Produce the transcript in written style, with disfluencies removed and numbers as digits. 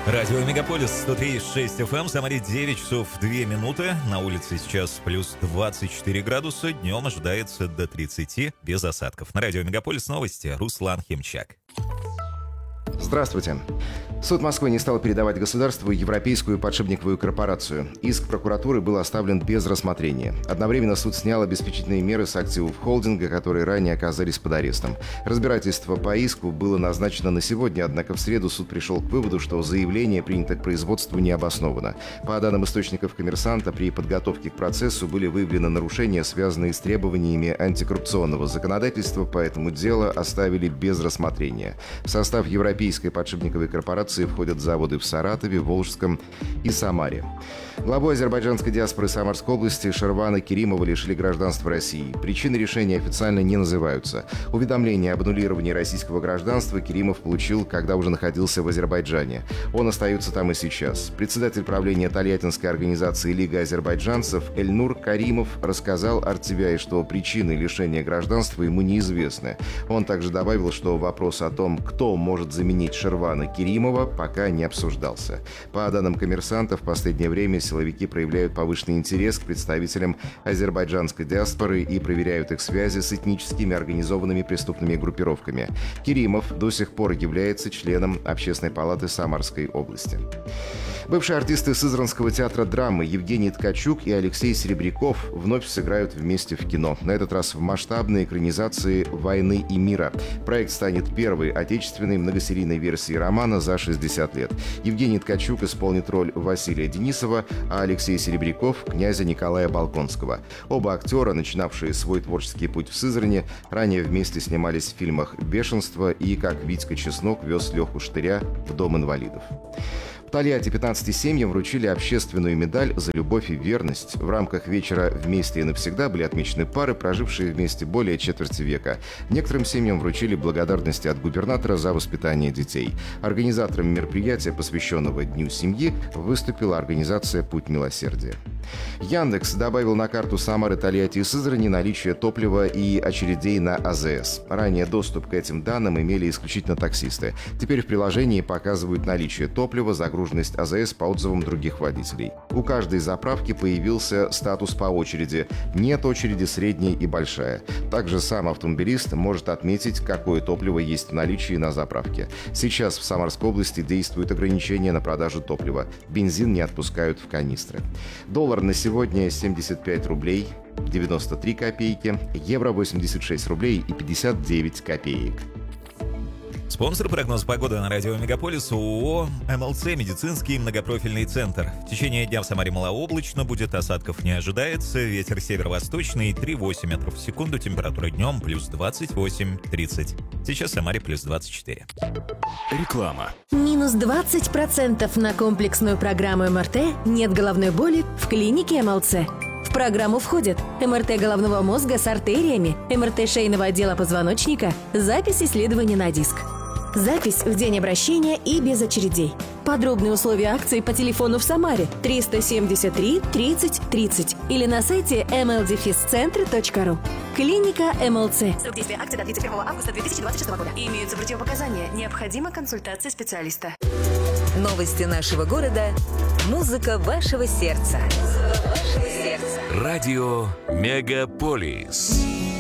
Радио Мегаполис 103,6 FM, Самаре 9 часов 2 минуты. На улице сейчас плюс 24 градуса, днем ожидается до 30 без осадков. На Радио Мегаполис новости. Руслан Химчак. Здравствуйте. Суд Москвы не стал передавать государству Европейскую подшипниковую корпорацию. Иск прокуратуры был оставлен без рассмотрения. Одновременно суд снял обеспечительные меры с активов холдинга, которые ранее оказались под арестом. Разбирательство по иску было назначено на сегодня, однако в среду суд пришел к выводу, что заявление принято к производству не обосновано. По данным источников «Коммерсанта», при подготовке к процессу были выявлены нарушения, связанные с требованиями антикоррупционного законодательства, поэтому дело оставили без рассмотрения. В состав Европейской подшипниковой корпорации входят заводы в Саратове, Волжском и Самаре. Главу азербайджанской диаспоры Самарской области Шервана Керимова лишили гражданства России. Причины решения официально не называются. Уведомление об аннулировании российского гражданства Керимов получил, когда уже находился в Азербайджане. Он остается там и сейчас. Председатель правления тольяттинской организации «Лига азербайджанцев» Эльнур Каримов рассказал RTVI, что причины лишения гражданства ему неизвестны. Он также добавил, что вопрос о том, кто может заменить Шервана Керимова, пока не обсуждался. По данным «Коммерсанта», в последнее время силовики проявляют повышенный интерес к представителям азербайджанской диаспоры и проверяют их связи с этническими организованными преступными группировками. Керимов до сих пор является членом Общественной палаты Самарской области. Бывшие артисты Сызранского театра драмы Евгений Ткачук и Алексей Серебряков вновь сыграют вместе в кино. На этот раз в масштабной экранизации «Войны и мира». Проект станет первой отечественной многосерийной версией романа за 60 лет. Евгений Ткачук исполнит роль Василия Денисова, а Алексей Серебряков – князя Николая Балконского. Оба актера, начинавшие свой творческий путь в Сызрани, ранее вместе снимались в фильмах «Бешенство» и «Как Витька Чеснок вез Леху Штыря в дом инвалидов». В Тольятти 15 семьям вручили общественную медаль за любовь и верность. В рамках вечера «Вместе и навсегда» были отмечены пары, прожившие вместе более четверти века. Некоторым семьям вручили благодарности от губернатора за воспитание детей. Организатором мероприятия, посвященного Дню семьи, выступила организация «Путь милосердия». Яндекс добавил на карту Самары, Тольятти и Сызрани наличие топлива и очередей на АЗС. Ранее доступ к этим данным имели исключительно таксисты. Теперь в приложении показывают наличие топлива, загруженность АЗС по отзывам других водителей. У каждой заправки появился статус по очереди. Нет очереди, средняя и большая. Также сам автомобилист может отметить, какое топливо есть в наличии на заправке. Сейчас в Самарской области действуют ограничения на продажу топлива. Бензин не отпускают в канистры. Доллар на сегодня 75 рублей 93 копейки, евро 86 рублей и 59 копеек. Спонсор прогноз погоды на Радио Мегаполис ООО «МЛЦ. Медицинский многопрофильный центр». В течение дня в Самаре малооблачно, будет осадков не ожидается, ветер северо-восточный 3,8 метров в секунду, температура днем плюс 28-30. Сейчас в Самаре плюс 24. Реклама. Минус 20% на комплексную программу МРТ «Нет головной боли» в клинике МЛЦ. В программу входят МРТ головного мозга с артериями, МРТ шейного отдела позвоночника, запись исследований на диск. Запись в день обращения и без очередей. Подробные условия акции по телефону в Самаре 373 30 30 или на сайте mldefiscentre.ru. Клиника МЛЦ. Срок действия акции до 31 августа 2026 года. Имеются противопоказания. Необходима консультация специалиста. Новости нашего города. Музыка вашего сердца. Радио Мегаполис.